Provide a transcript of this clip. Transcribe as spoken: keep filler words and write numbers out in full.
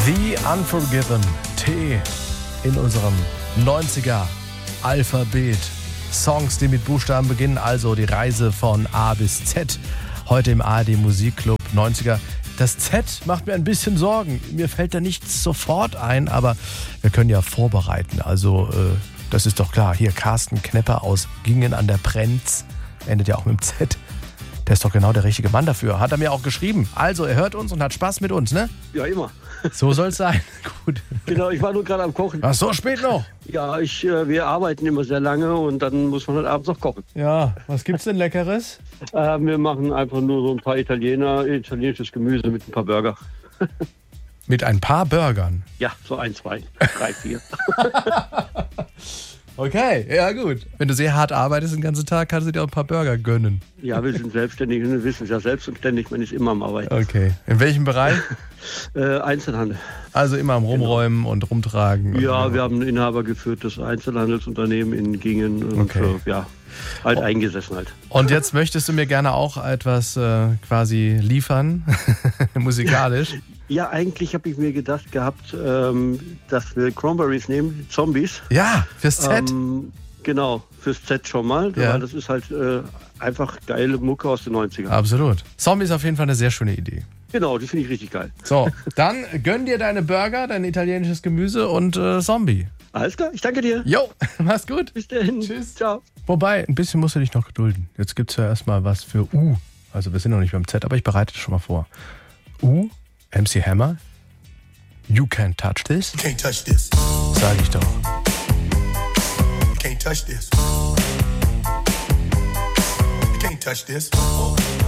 The Unforgiven, T in unserem neunziger Alphabet. Songs, die mit Buchstaben beginnen, also die Reise von A bis Z. Heute im A R D Musikclub neunziger. Das Z macht mir ein bisschen Sorgen. Mir fällt da nichts sofort ein, aber wir können ja vorbereiten. Also äh, das ist doch klar. Hier Carsten Knepper aus Gingen an der Brenz. Endet ja auch mit dem Z. Der ist doch genau der richtige Mann dafür. Hat er mir auch geschrieben. Also, er hört uns und hat Spaß mit uns, ne? Ja, immer. So soll's sein. Gut. Genau, ich war nur gerade am Kochen. Ach, so spät noch? Ja, ich, äh, wir arbeiten immer sehr lange und dann muss man halt abends noch kochen. Ja, was gibt's denn Leckeres? Äh, wir machen einfach nur so ein paar Italiener, italienisches Gemüse mit ein paar Burger. Mit ein paar Burgern? Ja, so ein, zwei, drei, vier. Okay, ja gut. Wenn du sehr hart arbeitest den ganzen Tag, kannst du dir auch ein paar Burger gönnen. Ja, wir sind selbstständig und wir wissen es ja selbst und ständig, man ist immer am Arbeiten. Okay. In welchem Bereich? äh, Einzelhandel. Also immer am Rumräumen genau. und Rumtragen? Und ja, wir haben ein Inhaber geführtes Einzelhandelsunternehmen in Gingen und okay. äh, ja, halt oh. eingesessen halt. Und jetzt möchtest du mir gerne auch etwas äh, quasi liefern, musikalisch? Ja, eigentlich habe ich mir gedacht gehabt, ähm, dass wir Cranberries nehmen, Zombies. Ja, fürs Z. Ähm, genau, fürs Z schon mal, ja. Weil das ist halt äh, einfach geile Mucke aus den neunzigern. Absolut. Zombie ist auf jeden Fall eine sehr schöne Idee. Genau, die finde ich richtig geil. So, dann gönn dir deine Burger, dein italienisches Gemüse und äh, Zombie. Alles klar, ich danke dir. Jo, mach's gut. Bis dahin. Tschüss. Ciao. Wobei, ein bisschen musst du dich noch gedulden. Jetzt gibt's ja erstmal was für U. Also wir sind noch nicht beim Z, aber ich bereite das schon mal vor. U, M C Hammer, You Can't Touch This. You can't touch this. Sag ich doch. You can't touch this. You can't touch this.